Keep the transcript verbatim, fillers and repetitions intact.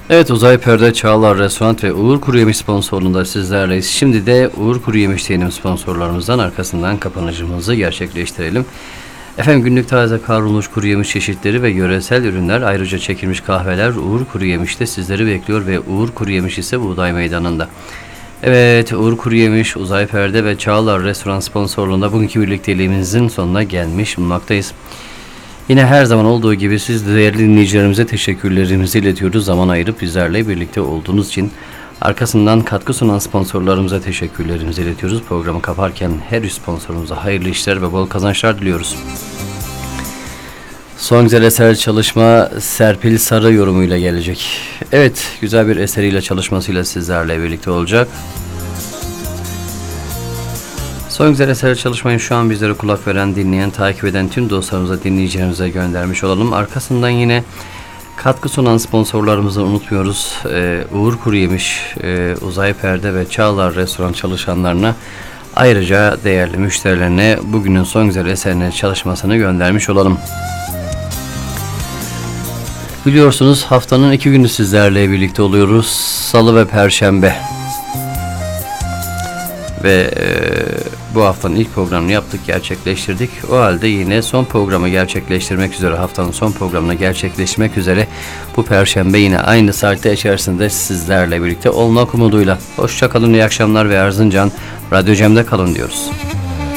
Evet, Uzay Perde, Çağlar Restoran ve Uğur Kuruyemiş sponsorluğunda sizlerleyiz. Şimdi de Uğur Kuruyemiş diyelim sponsorlarımızdan, arkasından kapanışımızı gerçekleştirelim. Efendim, günlük taze kavrulmuş kuru yemiş çeşitleri ve yöresel ürünler, ayrıca çekilmiş kahveler Uğur Kuruyemiş'te sizleri bekliyor ve Uğur Kuruyemiş ise Buğday Meydanı'nda. Evet, Uğur Kuruyemiş, Uzay Perde ve Çağlar Restoran sponsorluğunda bugünkü birlikteliğimizin sonuna gelmiş bulunmaktayız. Yine her zaman olduğu gibi siz değerli dinleyicilerimize teşekkürlerimizi iletiyoruz. Zaman ayırıp bizlerle birlikte olduğunuz için. Arkasından katkı sunan sponsorlarımıza teşekkürlerimizi iletiyoruz. Programı kaparken her üç sponsorumuza hayırlı işler ve bol kazançlar diliyoruz. Son güzel eser çalışma Serpil Sarı yorumuyla gelecek. Evet, güzel bir eseriyle, çalışmasıyla sizlerle birlikte olacak. Son güzel eser çalışmayı şu an bizlere kulak veren, dinleyen, takip eden tüm dostlarımıza, dinleyicilerimize göndermiş olalım. Arkasından yine katkı sunan sponsorlarımızı unutmuyoruz. Ee, Uğur Kuruyemiş, e, Uzay Perde ve Çağlar Restoran çalışanlarına, ayrıca değerli müşterilerine bugünün son güzel eserine çalışmasını göndermiş olalım. Biliyorsunuz, haftanın iki günü sizlerle birlikte oluyoruz. Salı ve Perşembe. Ve e, bu haftanın ilk programını yaptık, gerçekleştirdik. O halde yine son programı gerçekleştirmek üzere, haftanın son programını gerçekleştirmek üzere bu Perşembe yine aynı saatte içerisinde sizlerle birlikte olmak umuduyla. Hoşça kalın, iyi akşamlar ve Erzincan Radyo Cem'de kalın diyoruz.